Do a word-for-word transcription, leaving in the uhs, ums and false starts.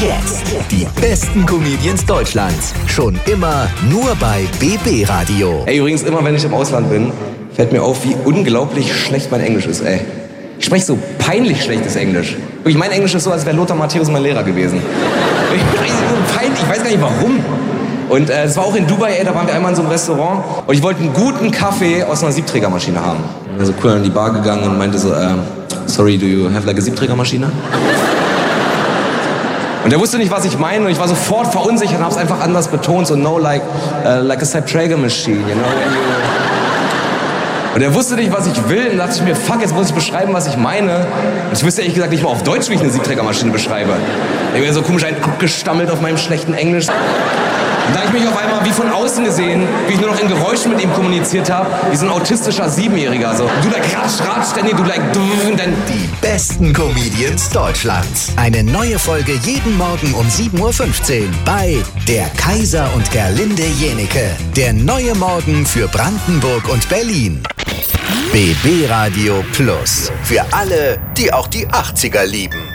jetzt die besten Comedians Deutschlands. Schon immer nur bei B B Radio. Ey, übrigens, immer wenn ich im Ausland bin, fällt mir auf, wie unglaublich schlecht mein Englisch ist, ey. Ich spreche so peinlich schlechtes Englisch. Wirklich, mein Englisch ist so, als wäre Lothar Matthäus mein Lehrer gewesen. Ich, so peinlich, ich weiß gar nicht warum. Und äh, es war auch in Dubai, ey, da waren wir einmal in so einem Restaurant und ich wollte einen guten Kaffee aus einer Siebträgermaschine haben. Ich bin so cool an die Bar gegangen und meinte so, äh, sorry, do you have like a Siebträgermaschine? Und er wusste nicht, was ich meine und ich war sofort verunsichert und hab's einfach anders betont, so no like, uh, like a Siebträger machine, you know? Und er wusste nicht, was ich will und dachte ich mir, fuck, jetzt muss ich beschreiben, was ich meine. Und ich wüsste ehrlich gesagt nicht mal auf Deutsch, wie ich eine Siebträgermaschine beschreibe. Ich bin so komisch ein abgestammelt auf meinem schlechten Englisch. Und da habe ich mich auf einmal wie von außen gesehen, wie ich nur noch in Geräuschen mit ihm kommuniziert habe, wie so ein autistischer Siebenjähriger. So, du like ratsch, ratsch, ständig, du like und dann... Die besten Comedians Deutschlands. Eine neue Folge jeden Morgen um sieben Uhr fünfzehn bei Der Kaiser und Gerlinde Jenike. Der neue Morgen für Brandenburg und Berlin. B B Radio Plus. Für alle, die auch die achtziger lieben.